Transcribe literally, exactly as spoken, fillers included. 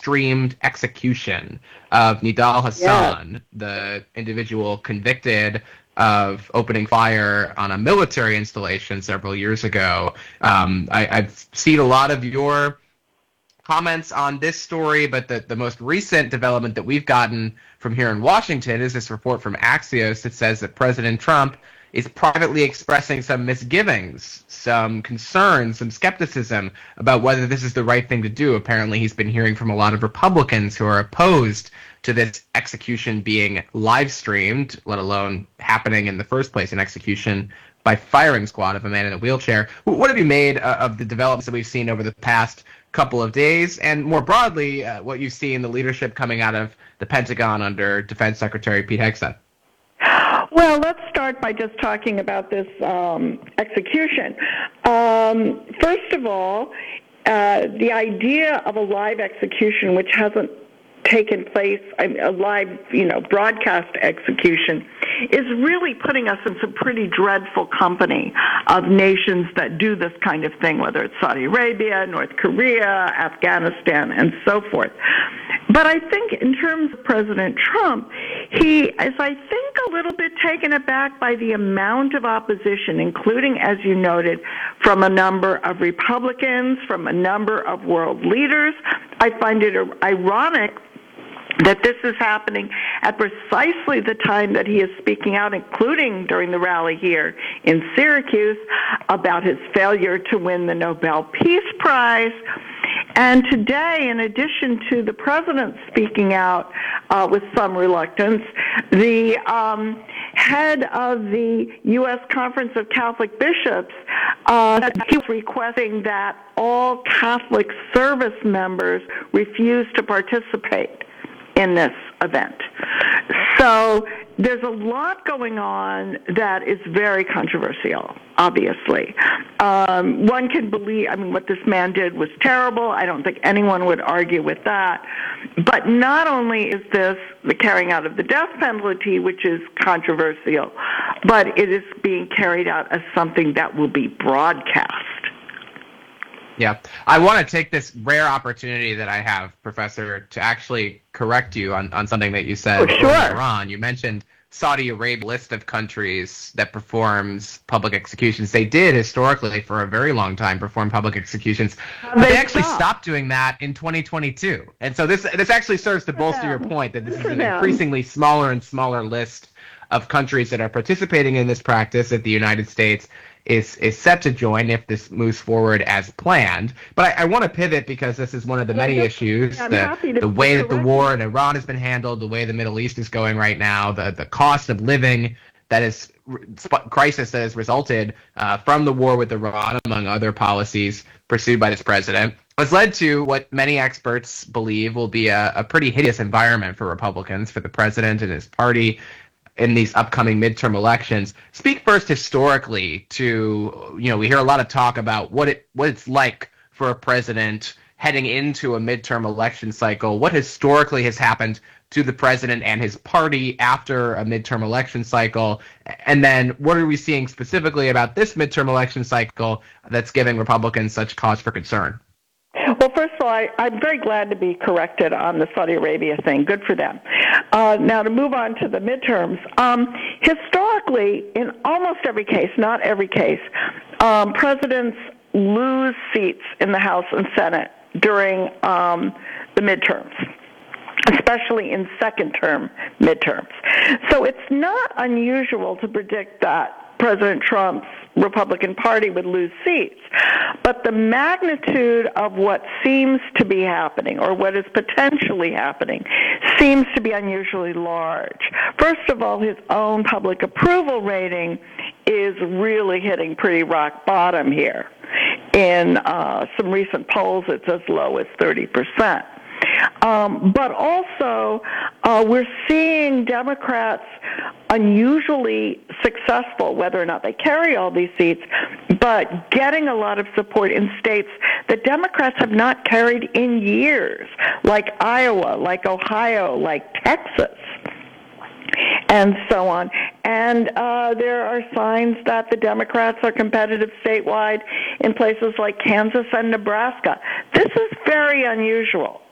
streamed execution of Nidal Hassan, yeah. the individual convicted of opening fire on a military installation several years ago. Um, I, I've seen a lot of your comments on this story, but the, the most recent development that we've gotten from here in Washington is this report from Axios that says that President Trump is privately expressing some misgivings, some concerns, some skepticism about whether this is the right thing to do. Apparently, he's been hearing from a lot of Republicans who are opposed to this execution being live streamed, let alone happening in the first place, an execution by firing squad of a man in a wheelchair. What have you made uh, of the developments that we've seen over the past couple of days, and more broadly, uh, what you see in the leadership coming out of the Pentagon under Defense Secretary Pete Hegseth? Well, let's start by just talking about this um, execution. Um, first of all, uh, the idea of a live execution, which hasn't taken place, a live, you know, broadcast execution, is really putting us in some pretty dreadful company of nations that do this kind of thing, whether it's Saudi Arabia, North Korea, Afghanistan, and so forth. But I think in terms of President Trump, he is, I think, a little bit taken aback by the amount of opposition, including, as you noted, from a number of Republicans, from a number of world leaders. I find it ironic that this is happening at precisely the time that he is speaking out, including during the rally here in Syracuse, about his failure to win the Nobel Peace Prize. And today, in addition to the president speaking out uh, with some reluctance, the um, head of the U S Conference of Catholic Bishops, uh, he was requesting that all Catholic service members refuse to participate in this event. So there's a lot going on that is very controversial, obviously. Um, one can believe, I mean, what this man did was terrible. I don't think anyone would argue with that. But not only is this the carrying out of the death penalty, which is controversial, but it is being carried out as something that will be broadcast. Yeah. I want to take this rare opportunity that I have, Professor, to actually correct you on, on something that you said oh, sure. earlier on. You mentioned Saudi Arabia list of countries that performs public executions. They did historically for a very long time perform public executions. But they, they actually stopped. stopped doing that in twenty twenty-two. And so this this actually serves to bolster your point that this is an increasingly smaller and smaller list of countries that are participating in this practice that the United States is is set to join if this moves forward as planned. But I, I want to pivot because this is one of the many yeah, issues, the, the way that the war in Iran has been handled, the way the Middle East is going right now, the, the cost of living that is crisis that has resulted uh, from the war with Iran, among other policies pursued by this president, has led to what many experts believe will be a, a pretty hideous environment for Republicans, for the president and his party, in these upcoming midterm elections. Speak first historically to, you know, we hear a lot of talk about what it what it's like for a president heading into a midterm election cycle. What historically has happened to the president and his party after a midterm election cycle? And then what are we seeing specifically about this midterm election cycle that's giving Republicans such cause for concern? Well, first of all, I, I'm very glad to be corrected on the Saudi Arabia thing. Good for them. Uh, now, to move on to the midterms, um, historically, in almost every case, not every case, um, presidents lose seats in the House and Senate during um, the midterms, especially in second-term midterms. So it's not unusual to predict that President Trump's Republican Party would lose seats. But the magnitude of what seems to be happening, or what is potentially happening, seems to be unusually large. First of all, his own public approval rating is really hitting pretty rock bottom here. In uh, some recent polls, it's as low as thirty percent. Um, but also, uh, we're seeing Democrats unusually successful, whether or not they carry all these seats, but getting a lot of support in states that Democrats have not carried in years, like Iowa, like Ohio, like Texas, and so on. And uh, there are signs that the Democrats are competitive statewide in places like Kansas and Nebraska. This is very unusual.